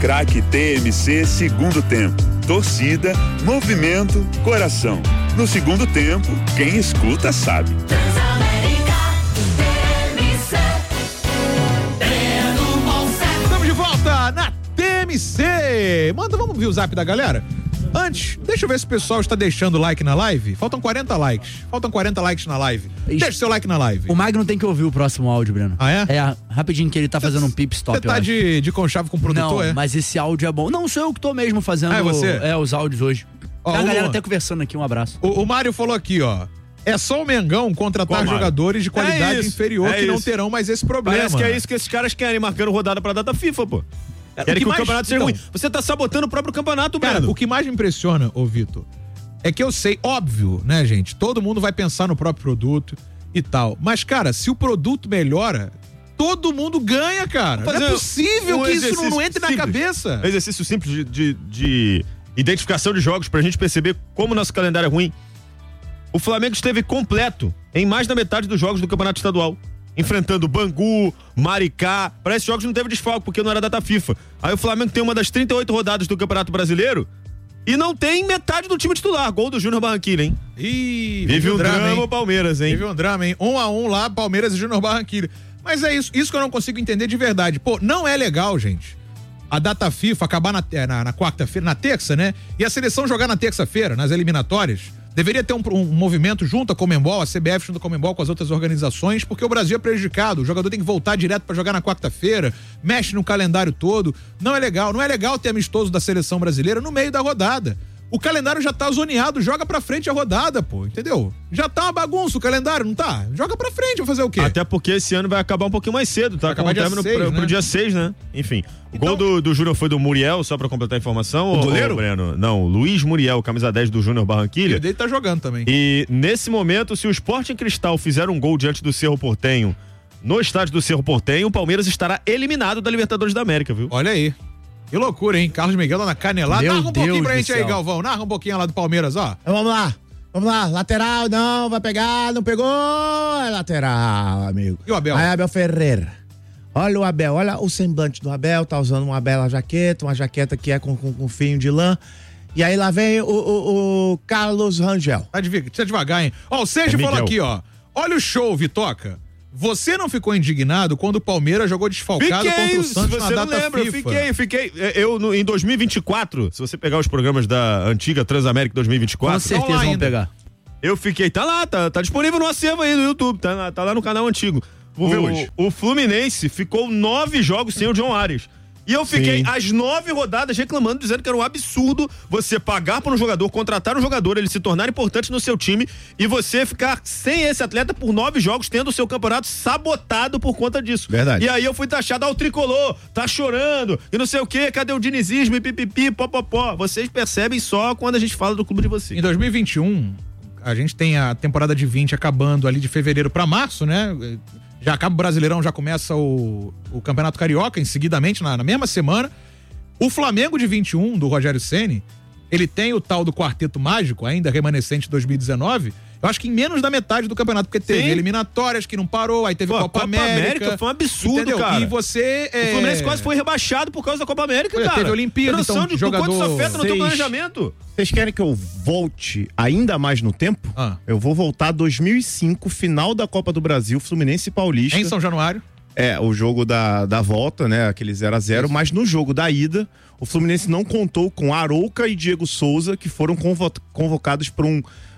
Craque TMC segundo tempo. Torcida, movimento, coração. No segundo tempo, quem escuta sabe. Estamos de volta na TMC. Vamos ver o zap da galera? Antes, deixa eu ver se o pessoal está deixando like na live. Faltam 40 likes. Faltam 40 likes na live. Deixa seu like na live. O Magno tem que ouvir o próximo áudio, Breno. Ah, é? É, rapidinho que ele tá fazendo um pip stop. Você tá de conchave com o produtor, Não, mas esse áudio é bom. Não, sou eu que tô mesmo fazendo os áudios hoje. Ó, a galera até conversando aqui, um abraço. O Mário falou aqui, ó. É só o Mengão contratar jogadores de qualidade inferior que não terão mais esse problema. Parece que é isso que esses caras querem, marcando rodada pra data FIFA, pô. Querem que o campeonato seja ruim. Você tá sabotando o próprio campeonato, Breno. Cara, o que mais me impressiona, ô Vitor, é que eu sei, óbvio, né, gente? Todo mundo vai pensar no próprio produto e tal. Mas, cara, se o produto melhora, todo mundo ganha, cara. Não é possível que isso não entre na cabeça. Um exercício simples de identificação de jogos pra gente perceber como o nosso calendário é ruim. O Flamengo esteve completo em mais da metade dos jogos do Campeonato Estadual. Enfrentando Bangu, Maricá. Para esses jogos não teve desfalque, porque não era data FIFA. Aí o Flamengo tem uma das 38 rodadas do Campeonato Brasileiro e não tem metade do time titular. Gol do Júnior Barranquilla, hein? Ih, vive um drama o Palmeiras, hein? Vive um drama, hein? 1-1 lá, Palmeiras e Júnior Barranquilla. Mas é isso que eu não consigo entender de verdade. Pô, não é legal, gente, a data FIFA acabar na quarta-feira, na terça, né? E a seleção jogar na terça-feira, nas eliminatórias. Deveria ter um movimento junto à Conmebol, a CBF junto à Conmebol com as outras organizações, porque o Brasil é prejudicado. O jogador tem que voltar direto pra jogar na quarta-feira, mexe no calendário todo. Não é legal ter amistoso da seleção brasileira no meio da rodada. O calendário já tá zoneado, joga pra frente a rodada, pô, entendeu? Já tá uma bagunça o calendário, não tá? Joga pra frente, vai fazer o quê? Até porque esse ano vai acabar um pouquinho mais cedo, tá? Vai acabar dia 6, pro dia 6, né? Enfim. O gol do Júnior foi do Muriel, só pra completar a informação. O goleiro? Breno? Não, Luiz Muriel, camisa 10 do Júnior Barranquilla. Ele tá jogando também. E nesse momento, se o Sporting Cristal fizer um gol diante do Cerro Porteño, no estádio do Cerro Porteño, o Palmeiras estará eliminado da Libertadores da América, viu? Olha aí. Que loucura, hein? Carlos Miguel lá na canelada. Narra um pouquinho pra gente aí, Galvão. Narra um pouquinho lá do Palmeiras, ó. Vamos lá. Lateral, não, vai pegar, não pegou. É lateral, amigo. E o Abel? Aí, Abel Ferreira. Olha o Abel, olha o semblante do Abel. Tá usando uma bela jaqueta, uma jaqueta que é com fio de lã. E aí lá vem o Carlos Rangel. Tá devagar, hein? Ó, o Sérgio falou aqui, ó. Olha o show, Vitoca. Você não ficou indignado quando o Palmeiras jogou desfalcado contra o Santos na data FIFA? Eu fiquei. Em 2024, se você pegar os programas da antiga Transamérica 2024... Com certeza vão pegar. Eu fiquei, tá disponível no acervo aí no YouTube, tá lá no canal antigo. Vou ver hoje. O Fluminense ficou 9 jogos sem o John Arias. E eu fiquei as 9 rodadas reclamando, dizendo que era um absurdo você pagar por um jogador, contratar um jogador, ele se tornar importante no seu time e você ficar sem esse atleta por 9 jogos, tendo o seu campeonato sabotado por conta disso. Verdade. E aí eu fui taxado ao tricolor, tá chorando, e não sei o quê, cadê o dinizismo e pipipi, popopó. Vocês percebem só quando a gente fala do clube de vocês. Em 2021, a gente tem a temporada de 20 acabando ali de fevereiro pra março, né? Já acaba o Brasileirão, já começa o Campeonato Carioca em seguidamente, na mesma semana. O Flamengo de 21, do Rogério Ceni, ele tem o tal do Quarteto Mágico, ainda remanescente de 2019, eu acho que em menos da metade do campeonato, porque teve eliminatórias que não parou, aí teve Copa América. Foi um absurdo, entendeu? cara. E você... O Fluminense quase foi rebaixado por causa da Copa América, cara. Teve Olimpíada, então de jogador... quanto isso afeta no teu planejamento. Vocês querem que eu volte ainda mais no tempo? Eu vou voltar 2005, final da Copa do Brasil, Fluminense e Paulista. Em São Januário. É, o jogo da volta, né? Aquele 0-0, mas no jogo da ida, o Fluminense não contou com Arouca e Diego Souza, que foram convocados para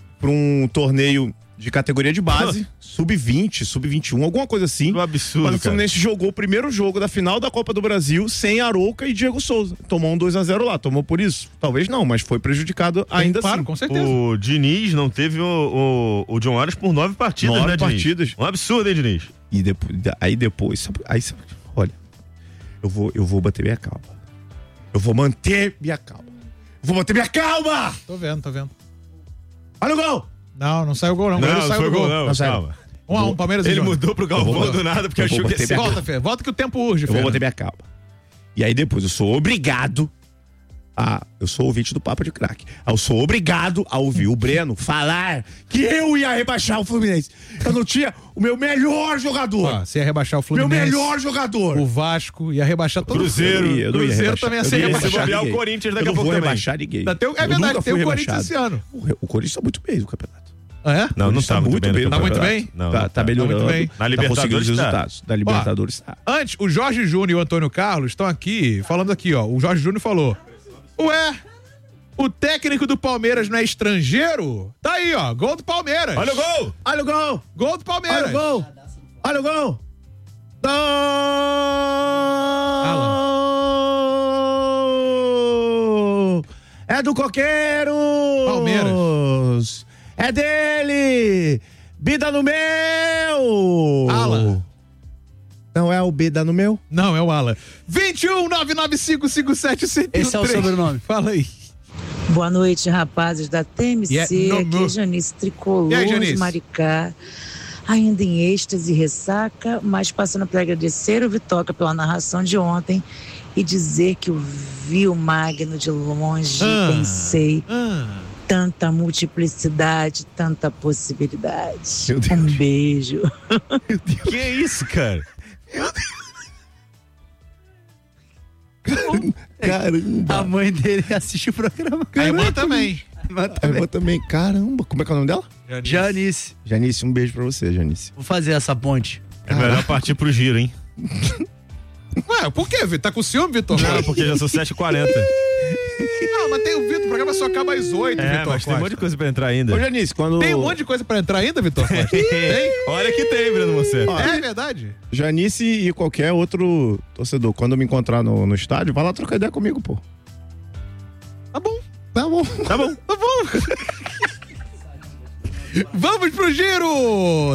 um torneio de categoria de base, sub-20, sub-21, alguma coisa assim. Um absurdo, mas o Fluminense jogou o primeiro jogo da final da Copa do Brasil sem Arouca e Diego Souza. Tomou um 2-0 lá. Tomou por isso? Talvez não, mas foi prejudicado ainda assim. Com certeza. O Diniz não teve o John Arias por 9 partidas, 9 né, Diniz? partidas. Um absurdo, hein, Diniz? E depois, olha, eu vou bater minha calma. Eu vou manter minha calma. Tô vendo. Olha o gol! Não saiu o gol, não. Não saiu o gol, não. Calma. 1-1, Palmeiras e Ele Júnior. mudou pro Galvão do nada, porque achou que ia ser... Volta, Fê. Volta que o tempo urge, Eu Fê. vou bater minha calma. E aí depois eu sou obrigado eu sou ouvinte do Papo de Craque. Eu sou obrigado a ouvir o Breno falar que eu ia rebaixar o Fluminense. Eu não tinha o meu melhor jogador. Você ia rebaixar o Fluminense. Meu melhor jogador. O Vasco ia rebaixar todo Cruzeiro. O Cruzeiro também ia ser rebaixado. O Corinthians daqui a pouco também. também. Rebaixar ninguém. É verdade, tem o Corinthians esse ano. O Corinthians tá muito bem no campeonato. É? Não tá muito bem. Tá muito bem? Tá melhorando. Tá muito bem. Na Libertadores os resultados. Da Libertadores tá. Antes, o Jorge Júnior e o Antônio Carlos estão aqui, falando aqui, ó. O Jorge Júnior falou: ué, o técnico do Palmeiras não é estrangeiro? Tá aí, ó. Gol do Palmeiras. Olha o gol! Olha o gol! Gol do Palmeiras. Olha o gol! Olha o gol! Gol! É do Coqueiro! Palmeiras. É dele! Bida no meu! Ala. Não é o Bida no meu? Não, é o Ala. 21-99557-1013. Esse é o sobrenome. Fala aí. Boa noite, rapazes da TMC. Aqui é Janice Tricolor de Maricá. Ainda em êxtase e ressaca, mas passando para agradecer o Vitoca pela narração de ontem e dizer que eu vi o Magno de longe, pensei, tanta multiplicidade, tanta possibilidade. Um beijo. Que é isso, cara? Caramba. A mãe dele assiste o programa. A irmã também. A irmã também. Caramba. Como é que é o nome dela? Janice. Janice, um beijo pra você, Janice. Vou fazer essa ponte. É melhor partir pro giro, hein? Ué, por quê, Vitor? Tá com ciúme, Vitor? Não, porque já são 7h40. Não, mas tem o Vitor, o programa só acaba às 8, Vitor. Mas tem um monte de coisa pra entrar ainda. Ô, Janice, quando... Tem um monte de coisa pra entrar ainda, Vitor? Tem? Olha que tem, Breno, você. É verdade. Janice e qualquer outro torcedor, quando me encontrar no estádio, vai lá trocar ideia comigo, pô. Tá bom. Tá bom. Tá bom. Tá bom. Vamos pro giro!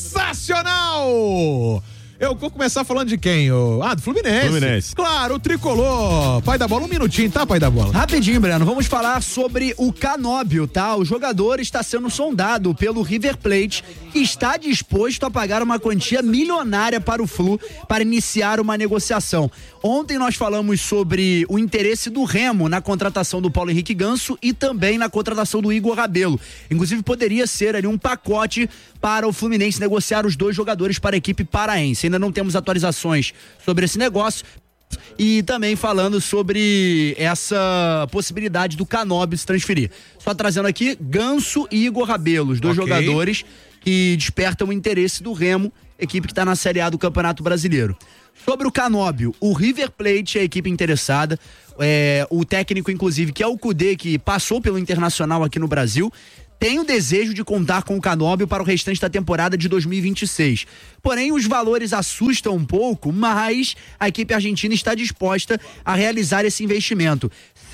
Sensacional! Eu vou começar falando de quem? Do Fluminense. Claro, o tricolor. Pai da bola, um minutinho, tá, pai da bola? Rapidinho, Breno, vamos falar sobre o Canóbio, tá? O jogador está sendo sondado pelo River Plate, que está disposto a pagar uma quantia milionária para o Flu para iniciar uma negociação. Ontem nós falamos sobre o interesse do Remo na contratação do Paulo Henrique Ganso e também na contratação do Igor Rabelo. Inclusive, poderia ser ali um pacote para o Fluminense negociar os dois jogadores para a equipe paraense. Ainda não temos atualizações sobre esse negócio. E também falando sobre essa possibilidade do Canóbio se transferir. Só trazendo aqui Ganso e Igor Rabelo, os dois jogadores que despertam o interesse do Remo, equipe que está na Série A do Campeonato Brasileiro. Sobre o Canóbio, o River Plate é a equipe interessada, o técnico inclusive, que é o Kudê, que passou pelo Internacional aqui no Brasil, tem o desejo de contar com o Canóbio para o restante da temporada de 2026. Porém, os valores assustam um pouco, mas a equipe argentina está disposta a realizar esse investimento.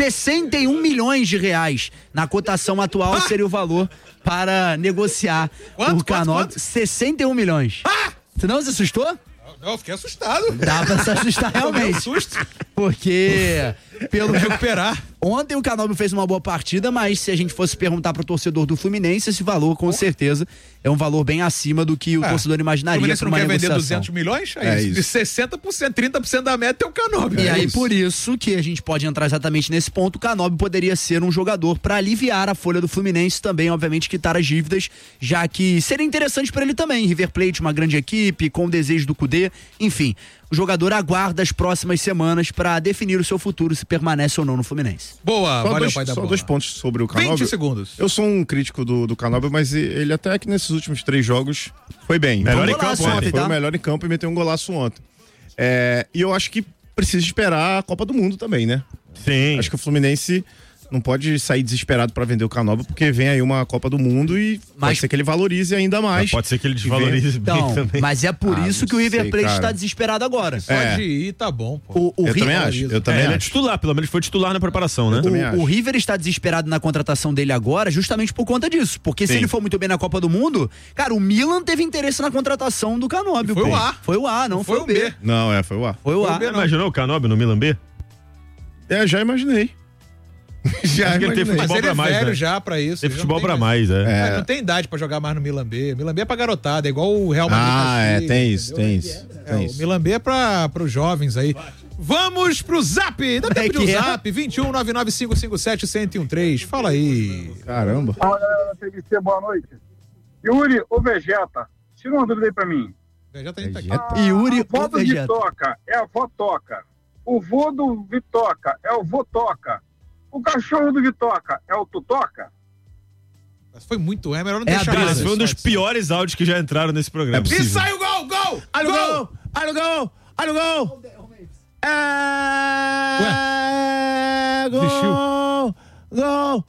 61 milhões de reais na cotação atual seria o valor para negociar o Canóbio. 61 milhões. Você não se assustou? Não, eu fiquei assustado. Dá pra se assustar realmente. Susto. Porque, pelo recuperar. Ontem o Canóbio fez uma boa partida, mas se a gente fosse perguntar pro torcedor do Fluminense, esse valor, com certeza, é um valor bem acima do que o torcedor imaginaria para uma negociação. O Fluminense não quer vender 200 milhões? É isso. De 60%, 30% da meta é o Canóbio. E aí, por isso que a gente pode entrar exatamente nesse ponto, o Canóbio poderia ser um jogador para aliviar a folha do Fluminense também, obviamente, quitar as dívidas, já que seria interessante para ele também. River Plate, uma grande equipe, com o desejo do Kudê, enfim. O jogador aguarda as próximas semanas para definir o seu futuro, se permanece ou não no Fluminense. Boa, valeu, pai da bola. Só 2 pontos sobre o Canóbio. 20 segundos. Eu sou um crítico do Canóbio, mas ele até que nesses últimos 3 jogos foi bem. Melhor em campo ontem, foi o melhor em campo e meteu um golaço ontem. E eu acho que precisa esperar a Copa do Mundo também, né? Sim. Acho que o Fluminense não pode sair desesperado para vender o Canóbio, porque vem aí uma Copa do Mundo e pode ser que ele valorize ainda mais. Pode ser que ele desvalorize bem também. Mas é por isso que o River Plate está desesperado agora. Pode ir, tá bom. Pô. Eu também acho. Eu também acho. Ele é titular, pelo menos foi titular na preparação, né? O River está desesperado na contratação dele agora justamente por conta disso. Porque se ele for muito bem na Copa do Mundo, cara, o Milan teve interesse na contratação do Canóbio. Foi o A. Foi o A, não foi o B. Não, foi o A. Foi o A. Imaginou o Canóbio no Milan B? Já imaginei. Já ele tem futebol mas ele pra é mais, velho né? já pra isso. Tem futebol pra mais, é. Não tem idade pra jogar mais no Milan B. Milan B é pra garotada, é igual o Real Madrid. Tem isso. O Milan B é pros jovens aí. Vamos pro Zap. Dá tempo de um Zap. 21-99557-1013. Fala aí. Caramba. Fala, galera da TVC, boa noite. Yuri ou Vegeta? Tira uma dúvida aí pra mim. Vegeta aí tá aqui. Yuri a avó do Vitoca é a vó Toca. O vô do Vitoca é o vô Toca. O cachorro do Vitoca é o Tutoca? Foi muito, melhor não deixar Cara, nada. foi um dos piores áudios que já entraram nesse programa. E sai o gol, gol! Olha o gol! Olha o gol! Olha o gol! Gol!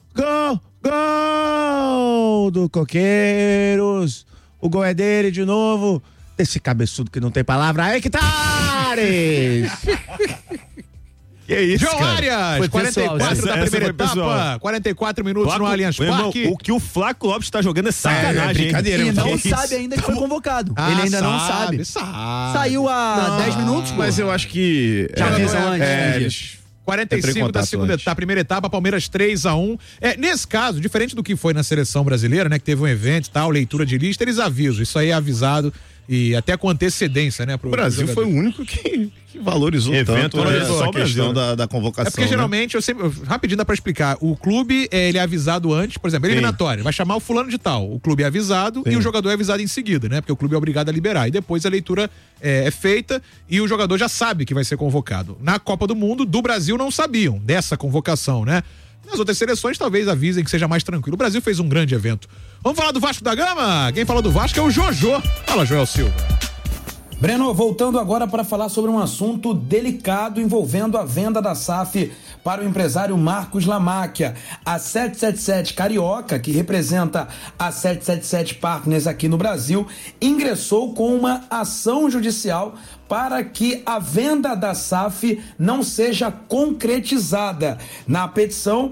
Gol do Coqueiros! O gol é dele de novo. Esse cabeçudo que não tem palavra, Hectares! Que isso, João Arias, Foi 44 pessoal, da primeira etapa, pessoal. 44 minutos no Allianz Parque. O que o Flaco Lopes tá jogando é sacanagem. brincadeira. E não Que sabe isso? ainda que foi convocado. Ele ainda não sabe. Saiu há 10 minutos, pô. Mas eu acho que... Já avisam antes, né? eles... 45 da segunda etapa, primeira etapa, Palmeiras 3-1. Nesse caso, diferente do que foi na seleção brasileira, né, que teve um evento e tal, leitura de lista, eles avisam. Isso aí é avisado e até com antecedência, né? O Brasil foi o único que valorizou Evento, tanto né? Só a o Brasil, questão da convocação. É porque geralmente, rapidinho dá pra explicar, o clube, ele é avisado antes, por exemplo, eliminatório, vai chamar o fulano de tal, o clube é avisado e o jogador é avisado em seguida, né? Porque o clube é obrigado a liberar, e depois a leitura é feita e o jogador já sabe que vai ser convocado. Na Copa do Mundo, do Brasil não sabiam dessa convocação, né? Nas outras seleções talvez avisem que seja mais tranquilo. O Brasil fez um grande evento. Vamos falar do Vasco da Gama? Quem fala do Vasco é o Jojo. Fala, Joel Silva. Breno, voltando agora para falar sobre um assunto delicado envolvendo a venda da SAF para o empresário Marcos Lamáquia. A 777 Carioca, que representa a 777 Partners aqui no Brasil, ingressou com uma ação judicial para que a venda da SAF não seja concretizada. Na petição,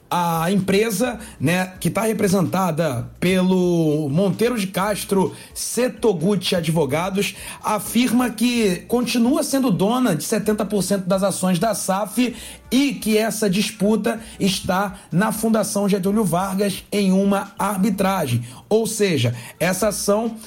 a empresa, né, que está representada pelo Monteiro de Castro Setoguchi Advogados, afirma que continua sendo dona de 70% das ações da SAF e que essa disputa está na Fundação Getúlio Vargas em uma arbitragem. Ou seja, essa ação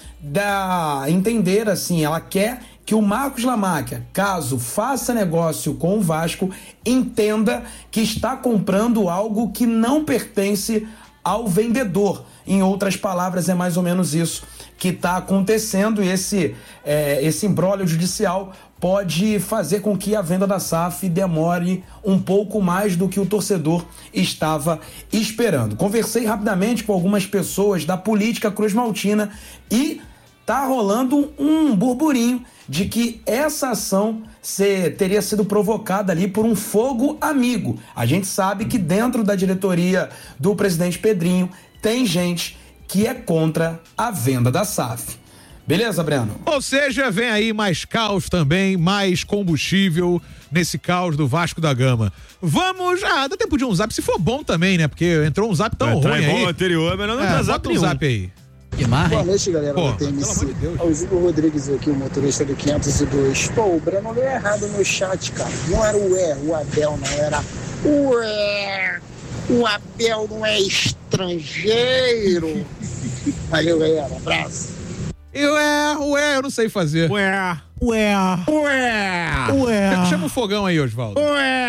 dá a entender assim, ela quer que o Marcos Lamáquia, caso faça negócio com o Vasco, entenda que está comprando algo que não pertence ao vendedor. Em outras palavras, é mais ou menos isso que está acontecendo, e esse imbróglio judicial pode fazer com que a venda da SAF demore um pouco mais do que o torcedor estava esperando. Conversei rapidamente com algumas pessoas da política cruzmaltina e tá rolando um burburinho de que essa ação teria sido provocada ali por um fogo amigo. A gente sabe que dentro da diretoria do presidente Pedrinho tem gente que é contra a venda da SAF. Beleza, Breno? Ou seja, vem aí mais caos também, mais combustível nesse caos do Vasco da Gama. Vamos, dá tempo de um zap, se for bom também, né? Porque entrou um zap tão ruim aí. Igual o anterior, mas não dá zap bota um zap aí. Boa noite, galera da TMC. É o Júlio Rodrigues aqui, o motorista do 502. Pô, o Breno leu errado no chat, cara. Não era o Abel, não era o Abel não é estrangeiro. Valeu, galera. Abraço. Eu não sei fazer. Chama o fogão aí, Osvaldo.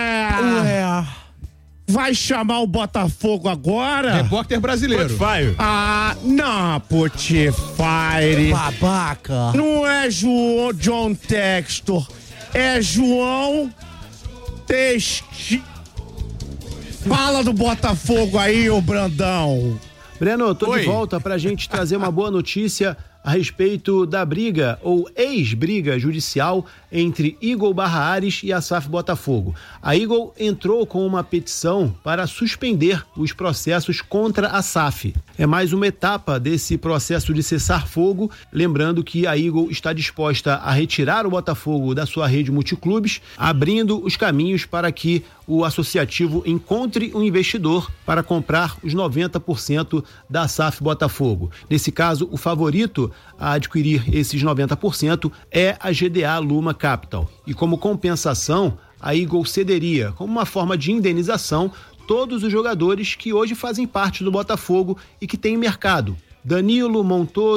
Vai chamar o Botafogo agora? Repórter brasileiro. Spotify. Não, Spotify. Babaca. Não é João John Textor, é João Testi. Fala do Botafogo aí, ô Brandão. Breno, eu tô de volta pra gente trazer uma boa notícia a respeito da briga ou ex-briga judicial entre Eagle Barra Ares e a SAF Botafogo. A Eagle entrou com uma petição para suspender os processos contra a SAF. É mais uma etapa desse processo de cessar-fogo, lembrando que a Eagle está disposta a retirar o Botafogo da sua rede multiclubes, abrindo os caminhos para que o associativo encontre um investidor para comprar os 90% da SAF Botafogo. Nesse caso, o favorito a adquirir esses 90% é a GDA Luma Capital. E como compensação, a Eagle cederia, como uma forma de indenização, todos os jogadores que hoje fazem parte do Botafogo e que têm mercado. Danilo, Montoro,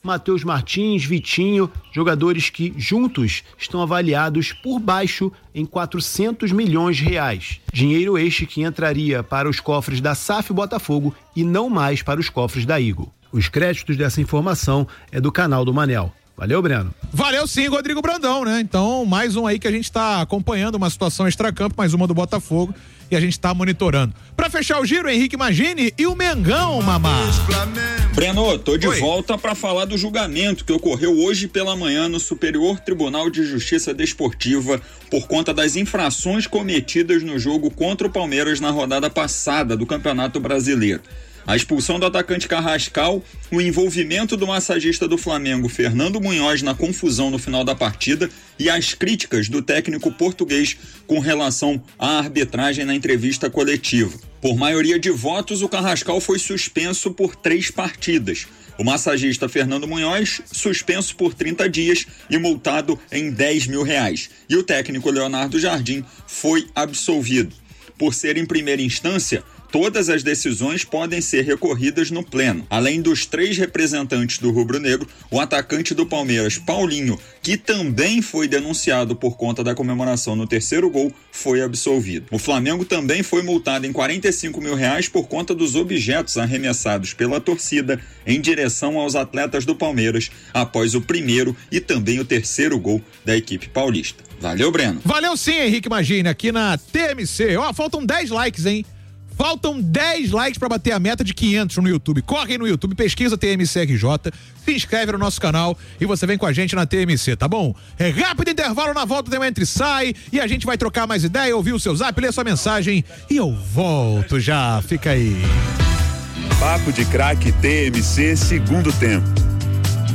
Matheus Martins, Vitinho, jogadores que juntos estão avaliados por baixo em R$400 milhões. Dinheiro este que entraria para os cofres da SAF Botafogo e não mais para os cofres da Eagle. Os créditos dessa informação é do canal do Manel. Valeu, Breno. Valeu sim, Rodrigo Brandão, né? Então, mais um aí que a gente tá acompanhando, uma situação extracampo, mais uma do Botafogo, e a gente tá monitorando. Pra fechar o giro, Henrique Magini e o Mengão, mamá. Breno, tô de volta pra falar do julgamento que ocorreu hoje pela manhã no Superior Tribunal de Justiça Desportiva por conta das infrações cometidas no jogo contra o Palmeiras na rodada passada do Campeonato Brasileiro. A expulsão do atacante Carrascal, o envolvimento do massagista do Flamengo, Fernando Munhoz, na confusão no final da partida e as críticas do técnico português com relação à arbitragem na entrevista coletiva. Por maioria de votos, o Carrascal foi suspenso por 3 partidas. O massagista Fernando Munhoz, suspenso por 30 dias e multado em R$10 mil. E o técnico Leonardo Jardim foi absolvido. Por ser em primeira instância, todas as decisões podem ser recorridas no pleno. Além dos 3 representantes do rubro-negro, o atacante do Palmeiras, Paulinho, que também foi denunciado por conta da comemoração no 3º gol, foi absolvido. O Flamengo também foi multado em R$45 mil por conta dos objetos arremessados pela torcida em direção aos atletas do Palmeiras após o 1º e também o 3º gol da equipe paulista. Valeu, Breno. Valeu sim, Henrique Magini, aqui na TMC. Ó, faltam 10 likes, hein? Faltam 10 likes pra bater a meta de 500 no YouTube. Corre aí no YouTube, pesquisa TMCRJ, se inscreve no nosso canal e você vem com a gente na TMC, tá bom? É rápido intervalo, na volta tem um entra e sai e a gente vai trocar mais ideia, ouvir o seu zap, ler sua mensagem e eu volto já, fica aí. Papo de Craque TMC, segundo tempo.